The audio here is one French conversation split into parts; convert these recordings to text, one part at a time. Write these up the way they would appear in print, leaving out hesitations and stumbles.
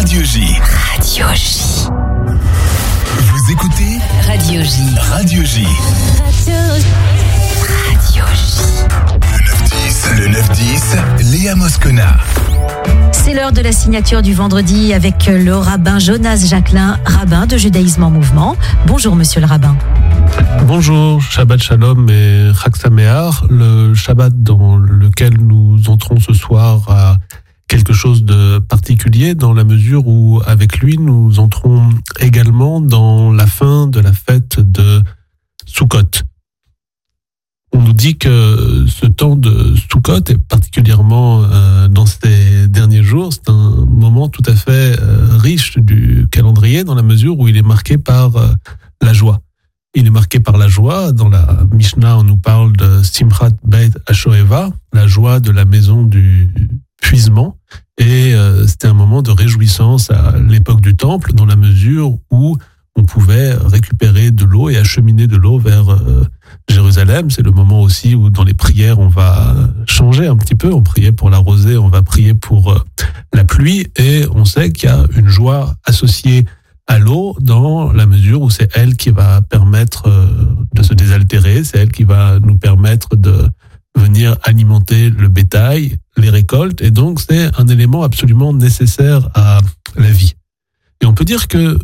Radio J. Radio J. Vous écoutez Radio J. Radio J. Radio J. Le 9-10, Léa Moscona. C'est l'heure de la signature du vendredi avec le rabbin Jonas Jacquelin, rabbin de Judaïsme en Mouvement. Bonjour monsieur le rabbin. Bonjour, Shabbat Shalom et Chag Sameach. Le Shabbat dans lequel nous entrons ce soir a quelque chose de particulier dans la mesure où avec lui nous entrons également dans la fin de la fête de Sukkot. On nous dit que ce temps de Sukkot est particulièrement dans ces derniers jours, c'est un moment tout à fait riche du calendrier dans la mesure où il est marqué par la joie. Il est marqué par la joie. Dans la Mishnah, on nous parle de Simchat Beit HaShoeva, la joie de la maison du puisement. Et c'était un moment de réjouissance à l'époque du Temple, dans la mesure où on pouvait récupérer de l'eau et acheminer de l'eau vers Jérusalem. C'est le moment aussi où dans les prières, on va changer un petit peu. On priait pour la rosée, on va prier pour la pluie. Et on sait qu'il y a une joie associée à l'eau dans la mesure où c'est elle qui va permettre de se désaltérer, c'est elle qui va nous permettre de venir alimenter le bétail, les récoltes, et donc c'est un élément absolument nécessaire à la vie. Et on peut dire que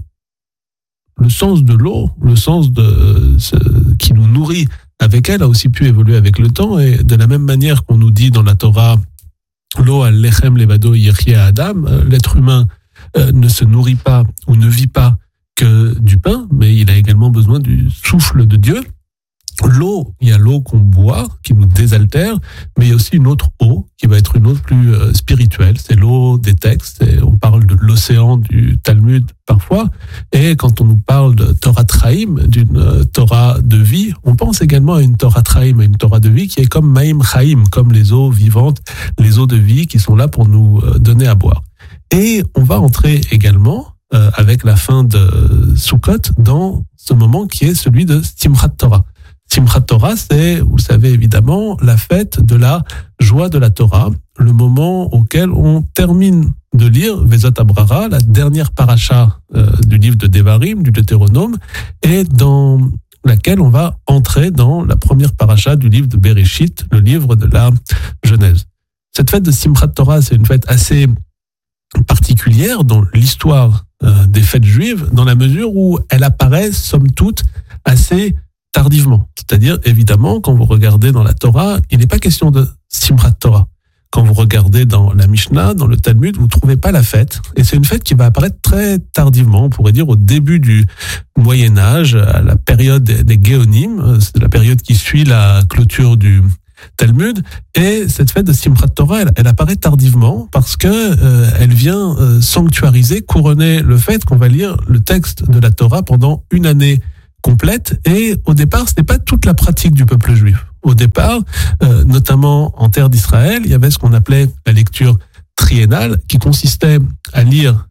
le sens de l'eau, le sens de ce qui nous nourrit avec elle a aussi pu évoluer avec le temps, et de la même manière qu'on nous dit dans la Torah, l'eau al lechem levado yirchia Adam, l'être humain ne se nourrit pas ou ne vit pas que du pain, mais il a également besoin du souffle de Dieu. L'eau, il y a l'eau qu'on boit, qui nous désaltère, mais il y a aussi une autre eau, qui va être une eau plus spirituelle, c'est l'eau des textes, et on parle de l'océan du Talmud parfois, et quand on nous parle de Torah Traim, d'une Torah de vie, on pense également à une Torah Traim, à une Torah de vie qui est comme Maim Chaim, comme les eaux vivantes, les eaux de vie qui sont là pour nous donner à boire. Et on va entrer également, avec la fin de Sukkot, dans ce moment qui est celui de Simchat Torah. Simchat Torah, c'est, vous le savez évidemment, la fête de la joie de la Torah, le moment auquel on termine de lire Vezot Abrara, la dernière paracha du livre de Devarim, du Deutéronome, et dans laquelle on va entrer dans la première paracha du livre de Bereshit, le livre de la Genèse. Cette fête de Simchat Torah, c'est une fête assez particulière dans l'histoire des fêtes juives, dans la mesure où elle apparaît, somme toute, assez tardivement. C'est-à-dire, évidemment, quand vous regardez dans la Torah, il n'est pas question de Simchat Torah. Quand vous regardez dans la Mishnah, dans le Talmud, vous ne trouvez pas la fête. Et c'est une fête qui va apparaître très tardivement, on pourrait dire au début du Moyen-Âge, à la période des Géonim, c'est la période qui suit la clôture du Talmud, et cette fête de Simchat Torah, elle apparaît tardivement parce que elle vient sanctuariser, couronner le fait qu'on va lire le texte de la Torah pendant une année complète. Et au départ, ce n'est pas toute la pratique du peuple juif. Au départ, notamment en terre d'Israël, il y avait ce qu'on appelait la lecture triennale, qui consistait à lire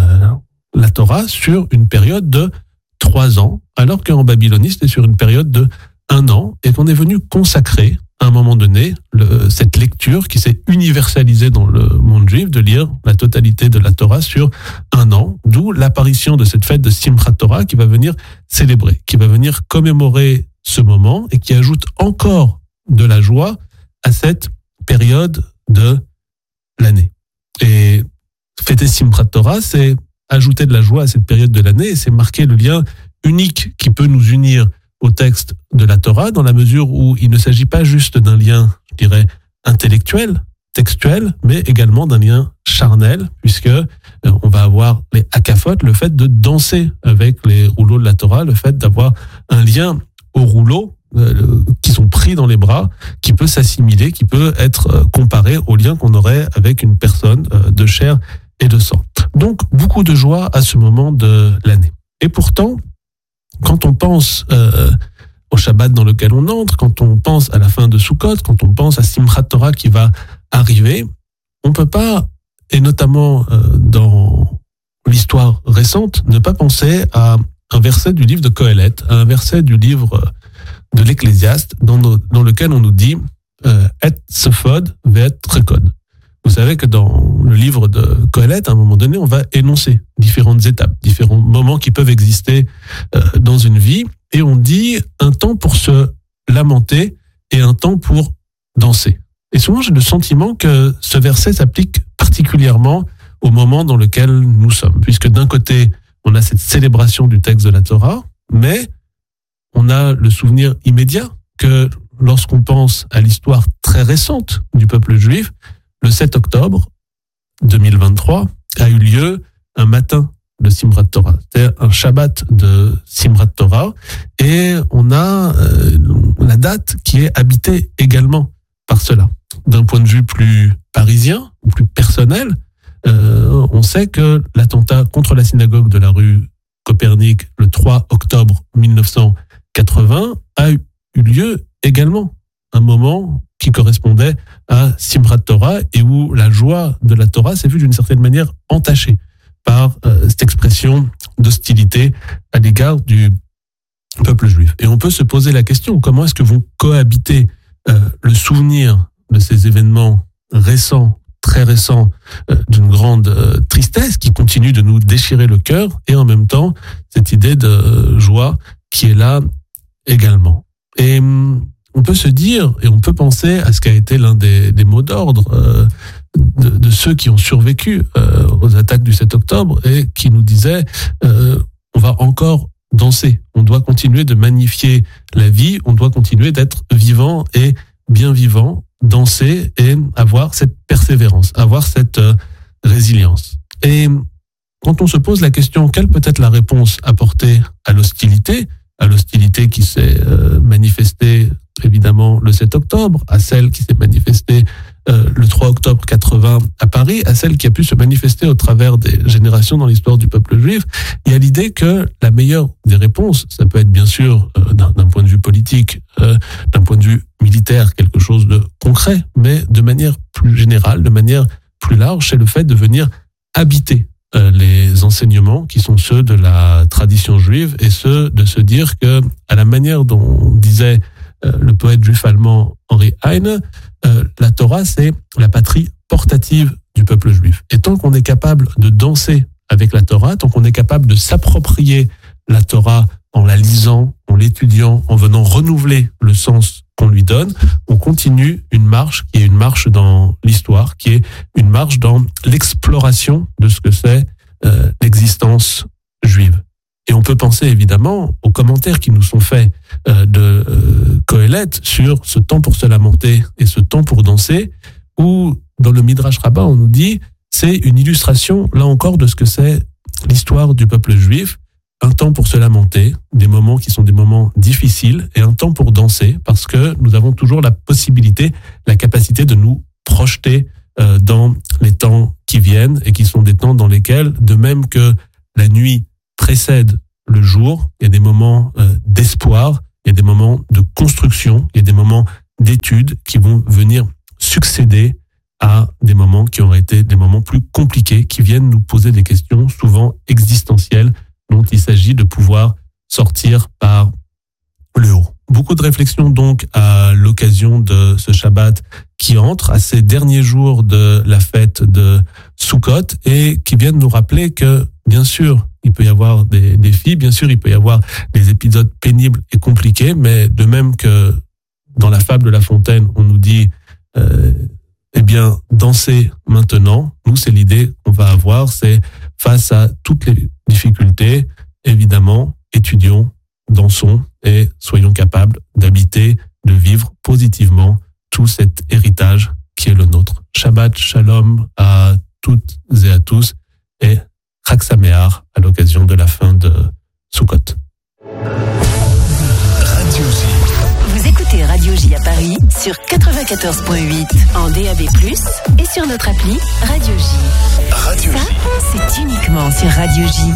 la Torah sur une période de 3 ans, alors qu'en Babylonie, c'était sur une période de 1 an, et qu'on est venu consacrer à un moment donné, cette lecture qui s'est universalisée dans le monde juif, de lire la totalité de la Torah sur 1 an, d'où l'apparition de cette fête de Simchat Torah qui va venir célébrer, qui va venir commémorer ce moment et qui ajoute encore de la joie à cette période de l'année. Et fêter Simchat Torah, c'est ajouter de la joie à cette période de l'année et c'est marquer le lien unique qui peut nous unir au texte de la Torah, dans la mesure où il ne s'agit pas juste d'un lien, je dirais, intellectuel, textuel, mais également d'un lien charnel, puisque on va avoir les hakafot, le fait de danser avec les rouleaux de la Torah, le fait d'avoir un lien aux rouleaux qui sont pris dans les bras, qui peut s'assimiler, qui peut être comparé au lien qu'on aurait avec une personne de chair et de sang. Donc, beaucoup de joie à ce moment de l'année. Et pourtant, quand on pense au Shabbat dans lequel on entre, quand on pense à la fin de Sukkot, quand on pense à Simchat Torah qui va arriver, on ne peut pas, et notamment dans l'histoire récente, ne pas penser à un verset du livre de Kohelet, à un verset du livre de l'Ecclésiaste, dans lequel on nous dit « Et sephod ve'et rekod ». Vous savez que dans le livre de Qoheleth, à un moment donné, on va énoncer différentes étapes, différents moments qui peuvent exister dans une vie. Et on dit un temps pour se lamenter et un temps pour danser. Et souvent, j'ai le sentiment que ce verset s'applique particulièrement au moment dans lequel nous sommes. Puisque d'un côté, on a cette célébration du texte de la Torah, mais on a le souvenir immédiat que lorsqu'on pense à l'histoire très récente du peuple juif, le 7 octobre 2023 a eu lieu un matin de Simrat Torah. C'était un Shabbat de Simrat Torah et on a la date qui est habitée également par cela. D'un point de vue plus parisien, plus personnel, on sait que l'attentat contre la synagogue de la rue Copernic le 3 octobre 1980 a eu lieu également, un moment qui correspondait à Simrat Torah et où la joie de la Torah s'est vue d'une certaine manière entachée par cette expression d'hostilité à l'égard du peuple juif. Et on peut se poser la question, comment est-ce que vont cohabiter le souvenir de ces événements récents, très récents, d'une grande tristesse qui continue de nous déchirer le cœur, et en même temps cette idée de joie qui est là également. Et on peut se dire, et on peut penser à ce qu'a été l'un des mots d'ordre de ceux qui ont survécu aux attaques du 7 octobre et qui nous disaient on va encore danser, on doit continuer de magnifier la vie, on doit continuer d'être vivant et bien vivant, danser et avoir cette persévérance, avoir cette résilience. Et quand on se pose la question, quelle peut être la réponse apportée à l'hostilité qui s'est manifestée évidemment le 7 octobre, à celle qui s'est manifestée le 3 octobre 80 à Paris, à celle qui a pu se manifester au travers des générations dans l'histoire du peuple juif, il y a l'idée que la meilleure des réponses, ça peut être bien sûr d'un point de vue politique, d'un point de vue militaire, quelque chose de concret, mais de manière plus générale, de manière plus large, c'est le fait de venir habiter les enseignements qui sont ceux de la tradition juive et ceux de se dire que, à la manière dont disait le poète juif allemand Henri Heine, la Torah, c'est la patrie portative du peuple juif. Et tant qu'on est capable de danser avec la Torah, tant qu'on est capable de s'approprier la Torah en la lisant, en l'étudiant, en venant renouveler le sens qu'on lui donne, on continue une marche qui est une marche dans l'histoire, qui est une marche dans l'exploration de ce que c'est l'existence juive. Et on peut penser évidemment aux commentaires qui nous sont faits de Qoheleth sur ce temps pour se lamenter et ce temps pour danser, où dans le Midrash Rabbah on nous dit c'est une illustration là encore de ce que c'est l'histoire du peuple juif, un temps pour se lamenter, des moments qui sont des moments difficiles, et un temps pour danser parce que nous avons toujours la possibilité, la capacité de nous projeter dans les temps qui viennent et qui sont des temps dans lesquels, de même que la nuit précède le jour, il y a des moments d'espoir, il y a des moments de construction, il y a des moments d'études qui vont venir succéder à des moments qui auraient été des moments plus compliqués, qui viennent nous poser des questions souvent existentielles dont il s'agit de pouvoir sortir par le haut. Beaucoup de réflexions donc à l'occasion de ce Shabbat qui entre à ces derniers jours de la fête de Sukkot et qui viennent nous rappeler que, bien sûr, il peut y avoir des défis, bien sûr, il peut y avoir des épisodes pénibles et compliqués, mais de même que dans la fable de La Fontaine, on nous dit eh bien, dansez maintenant. Nous, c'est l'idée qu'on va avoir, c'est face à toutes les difficultés, évidemment, étudions, dansons et soyons capables d'habiter, de vivre positivement tout cet héritage qui est le nôtre. Shabbat Shalom à toutes et à tous et Chag Sameach à l'occasion de la fin de Sukkot. Radio J. Vous écoutez Radio J à Paris sur 94.8 en DAB+, et sur notre appli Radio J. Radio J. Ça, c'est uniquement sur Radio J.